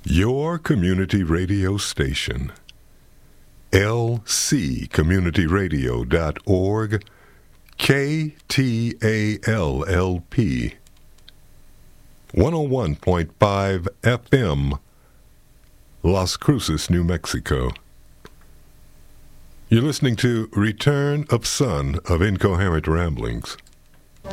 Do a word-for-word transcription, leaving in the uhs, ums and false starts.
Your community radio station. L C community radio dot org, K T A L L P, one oh one point five F M, Las Cruces, New Mexico. You're listening to Return of Son of Incoherent Ramblings.